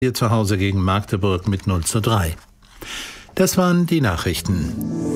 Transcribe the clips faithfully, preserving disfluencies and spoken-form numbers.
Hier zu Hause gegen Magdeburg mit null zu drei. Das waren die Nachrichten.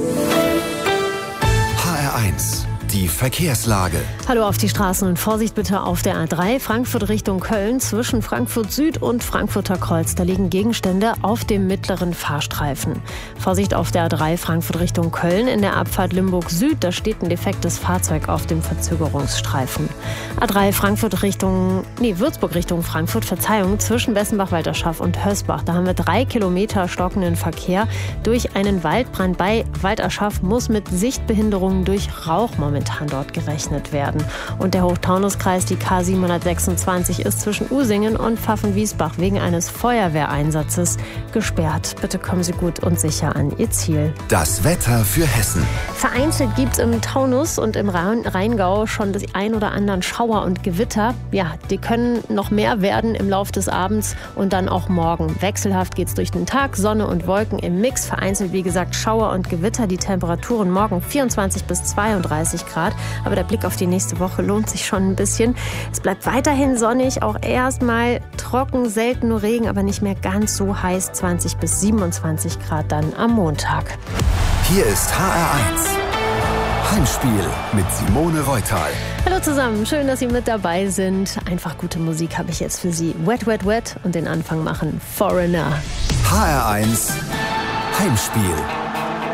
H R eins, die Verkehrslage. Hallo auf die Straßen und Vorsicht bitte auf der A drei, Frankfurt Richtung Köln, zwischen Frankfurt Süd und Frankfurter Kreuz. Da liegen Gegenstände auf dem mittleren Fahrstreifen. Vorsicht auf der A drei, Frankfurt Richtung Köln, in der Abfahrt Limburg Süd, da steht ein defektes Fahrzeug auf dem Verzögerungsstreifen. A drei, Frankfurt Richtung, nee, Würzburg Richtung Frankfurt, Verzeihung, zwischen Bessenbach-Walterschaff und Hösbach. Da haben wir drei Kilometer stockenden Verkehr durch einen Waldbrand bei Walterschaff, muss mit Sichtbehinderungen durch Rauch momentan dort gerechnet werden. Und der Hochtaunuskreis, die K siebenhundertsechsundzwanzig, ist zwischen Usingen und Pfaffenwiesbach wegen eines Feuerwehreinsatzes gesperrt. Bitte kommen Sie gut und sicher an Ihr Ziel. Das Wetter für Hessen. Vereinzelt gibt es im Taunus und im Rheingau schon die ein oder anderen Schauer und Gewitter. Ja, die können noch mehr werden im Laufe des Abends und dann auch morgen. Wechselhaft geht es durch den Tag, Sonne und Wolken im Mix. Vereinzelt, wie gesagt, Schauer und Gewitter. Die Temperaturen morgen vierundzwanzig bis zweiunddreißig Grad. Aber der Blick auf die nächste Woche lohnt sich schon ein bisschen. Es bleibt weiterhin sonnig, auch erstmal trocken, selten nur Regen, aber nicht mehr ganz so heiß. zwanzig bis siebenundzwanzig Grad dann am Montag. Hier ist H R eins. Heimspiel mit Simone Reutal. Hallo zusammen, schön, dass Sie mit dabei sind. Einfach gute Musik habe ich jetzt für Sie. Wet, Wet, Wet und den Anfang machen Foreigner. H R eins Heimspiel.